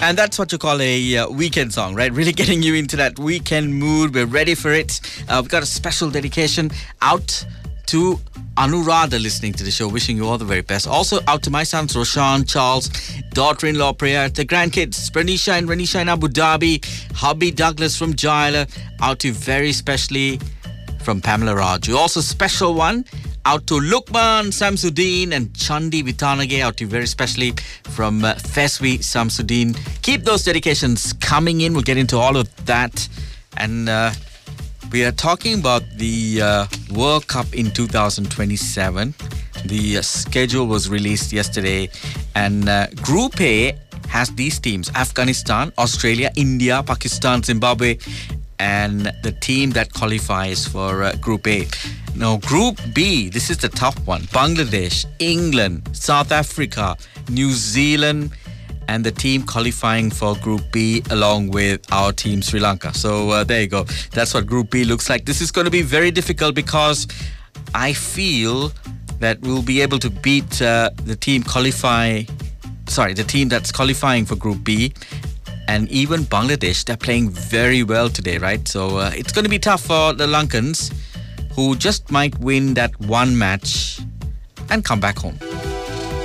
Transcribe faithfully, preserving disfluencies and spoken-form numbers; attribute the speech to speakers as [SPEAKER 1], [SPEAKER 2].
[SPEAKER 1] And that's what you call a uh, weekend song, right? Really getting you into that weekend mood. We're ready for it. Uh, we've got a special dedication out to Anuradha listening to the show, wishing you all the very best. Also out to my sons, Roshan, Charles, daughter-in-law Priya, the grandkids, Pranisha and Renisha in Abu Dhabi, hubby Douglas from Jaila, out to very specially from Pamela Raju. Also special one out to Lukman Samsudeen and Chandi Vitanage, out to you very specially from uh, Feswi Samsudeen. Keep those dedications coming in. We'll get into all of that. And uh, we are talking about the uh, World Cup in two thousand twenty-seven. The uh, schedule was released yesterday. And uh, Group A has these teams: Afghanistan, Australia, India, Pakistan, Zimbabwe, and the team that qualifies for uh, Group A. Now, Group B, this is the tough one. Bangladesh, England, South Africa, New Zealand, and the team qualifying for Group B along with our team, Sri Lanka. So uh, there you go. That's what Group B looks like. This is going to be very difficult because I feel that we'll be able to beat uh, the team qualify... Sorry, the team that's qualifying for Group B. And even Bangladesh, they're playing very well today, right? So uh, it's going to be tough for the Lankans, who just might win that one match and come back home.